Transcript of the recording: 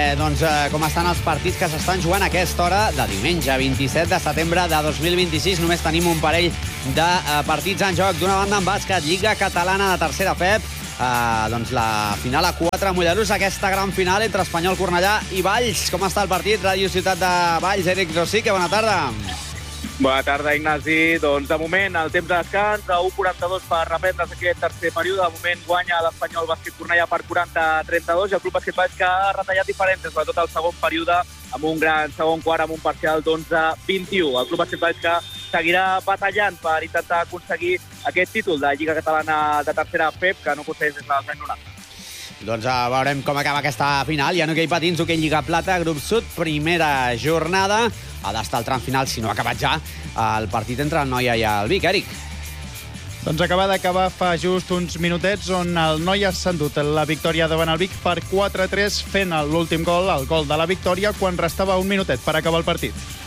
Com estan els partits que s'estan jugant a aquesta hora de diumenge 27 de setembre de 2026. Només tenim un parell de partits en joc. D'una banda en bàsquet, Lliga Catalana de tercera FEP. La final a 4 Mollerussa, aquesta gran final entre Espanyol, Cornellà i Valls. Com està el partit? Ràdio Ciutat de Valls, Eric Rosique, bona tarda. Bona tarda, Ignasi. Doncs de moment el temps de descans a 1:42 per reprendre's aquest tercer període. De moment guanya l'Espanyol Bàsquet Cornellà per 40-32 i el Club Bàsquet Valls que ha retallat diferències, sobretot el segon període, amb un gran segon quart amb un parcial d'11-21. El Club Bàsquet Valls que seguirà batallant per intentar aconseguir aquest títol de Lliga Catalana de tercera FEP, que no aconsegueix des dels anys 90. Veurem com acaba aquesta final. Hi ha hoquei patins, hoquei Lliga Plata, grup sud, primera jornada. Ha d'estar al tram final, si no ha acabat ja, el partit entre el Noia i el Vic. Eric. Doncs acaba d'acabar fa just uns minutets, on el Noia s'ha endut la victòria davant el Vic per 4-3, fent l'últim gol, el gol de la victòria, quan restava un minutet per acabar el partit.